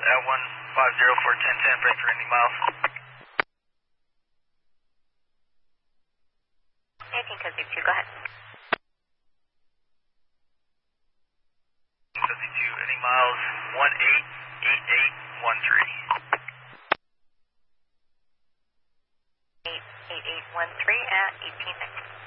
at 150 for 1010, break for ending miles. 18 code 2, go ahead. 52, ending miles 188813. 8813 at 18 seconds.